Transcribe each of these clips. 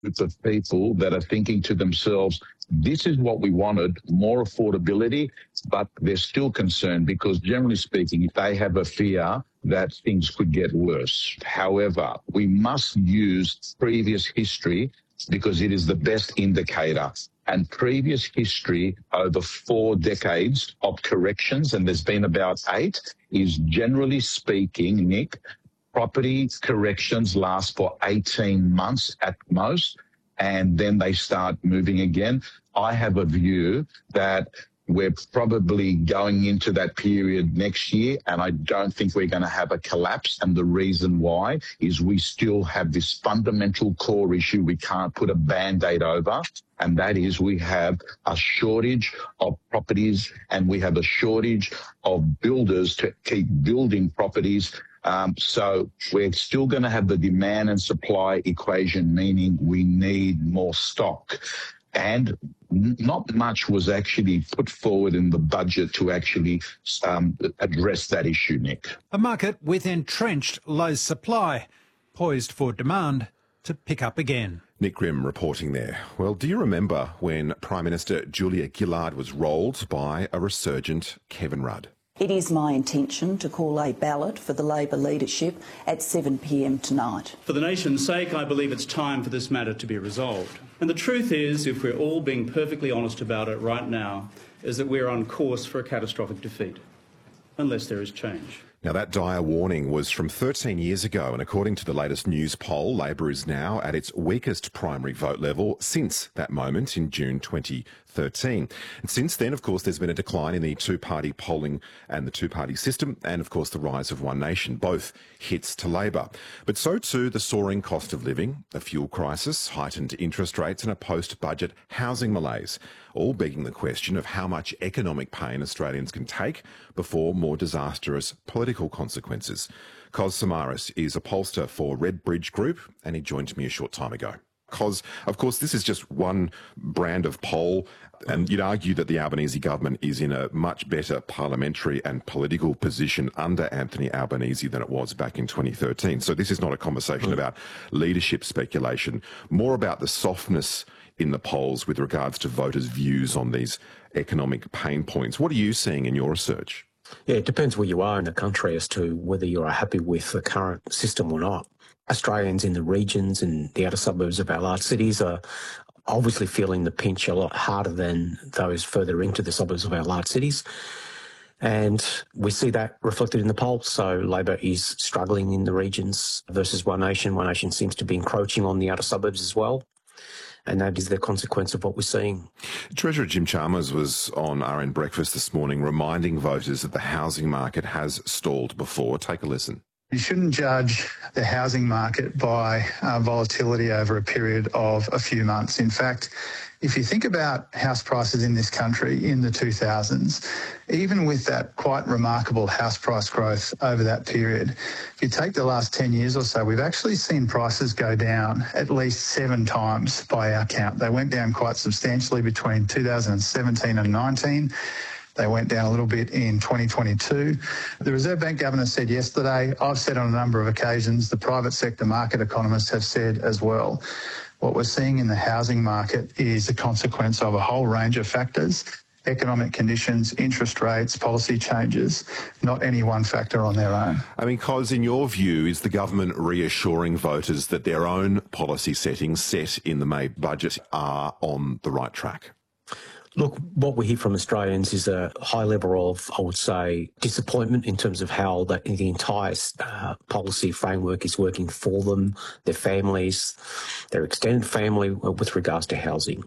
group of people that are thinking to themselves, this is what we wanted, more affordability, but they're still concerned because generally speaking, they have a fear that things could get worse. However, we must use previous history because it is the best indicator. And previous history over 4 decades of corrections, and there's been about 8, is generally speaking, Nick, property corrections last for 18 months at most, and then they start moving again. I have a view that we're probably going into that period next year, and I don't think we're going to have a collapse. And the reason why is we still have this fundamental core issue we can't put a Band-Aid over, and that is we have a shortage of properties and we have a shortage of builders to keep building properties. So we're still going to have the demand and supply equation, meaning we need more stock. And not much was actually put forward in the budget to actually address that issue, Nick. A market with entrenched low supply, poised for demand to pick up again. Nick Grimm reporting there. Well, do you remember when Prime Minister Julia Gillard was rolled by a resurgent Kevin Rudd? It is my intention to call a ballot for the Labor leadership at 7 p.m. tonight. For the nation's sake, I believe it's time for this matter to be resolved. And the truth is, if we're all being perfectly honest about it right now, is that we're on course for a catastrophic defeat, unless there is change. Now, that dire warning was from 13 years ago, and according to the latest news poll, Labor is now at its weakest primary vote level since that moment in June 2013. And since then, of course, there's been a decline in the two-party polling and the two-party system, and, of course, the rise of One Nation, both hits to Labor. But so too the soaring cost of living, a fuel crisis, heightened interest rates and a post-budget housing malaise, all begging the question of how much economic pain Australians can take before more disastrous political consequences. Kos Samaras is a pollster for Red Bridge Group, and he joined me a short time ago. Kos, of course, this is just one brand of poll, and you'd argue that the Albanese government is in a much better parliamentary and political position under Anthony Albanese than it was back in 2013. So this is not a conversation about leadership speculation, more about the softness in the polls with regards to voters' views on these economic pain points. What are you seeing in your research? Yeah, it depends where you are in the country as to whether you're happy with the current system or not. Australians in the regions and the outer suburbs of our large cities are obviously feeling the pinch a lot harder than those further into the suburbs of our large cities. And we see that reflected in the polls. So Labor is struggling in the regions versus One Nation. One Nation seems to be encroaching on the outer suburbs as well. And that is the consequence of what we're seeing. Treasurer Jim Chalmers was on RN Breakfast this morning reminding voters that the housing market has stalled before. Take a listen. You shouldn't judge the housing market by volatility over a period of a few months. In fact, if you think about house prices in this country in the 2000s, even with that quite remarkable house price growth over that period, if you take the last 10 years or so, we've actually seen prices go down at least 7 times by our count. They went down quite substantially between 2017 and 19. They went down a little bit in 2022. The Reserve Bank Governor said yesterday, I've said on a number of occasions, the private sector market economists have said as well, what we're seeing in the housing market is a consequence of a whole range of factors, economic conditions, interest rates, policy changes, not any one factor on their own. I mean, Kos, in your view, is the government reassuring voters that their own policy settings set in the May budget are on the right track? Look, what we hear from Australians is a high level of, I would say, disappointment in terms of how the entire policy framework is working for them, their families, their extended family with regards to housing.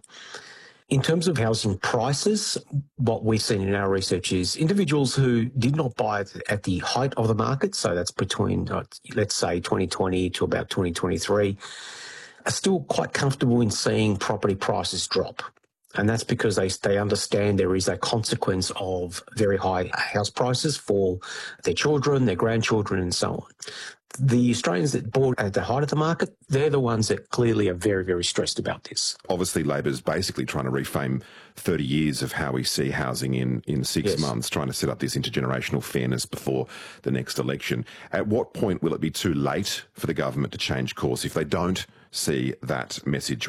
In terms of housing prices, what we've seen in our research is individuals who did not buy at the height of the market, so that's between, let's say, 2020 to about 2023, are still quite comfortable in seeing property prices drop. And that's because they understand there is a consequence of very high house prices for their children, their grandchildren, and so on. The Australians that bought at the height of the market, they're the ones that clearly are very, very stressed about this. Obviously, Labor's basically trying to reframe 30 years of how we see housing in 6 months, trying to set up this intergenerational fairness before the next election. At what point will it be too late for the government to change course if they don't see that message